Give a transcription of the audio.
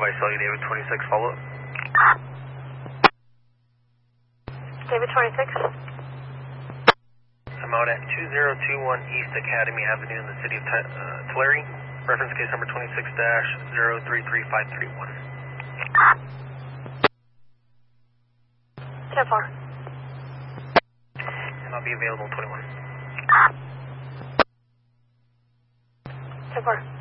Visalia, David 26, follow up. David 26. I'm out at 2021 East Academy Avenue in the city of Tulare. Reference case number 26-033531. 10-4. And I'll be available 21. 10-4.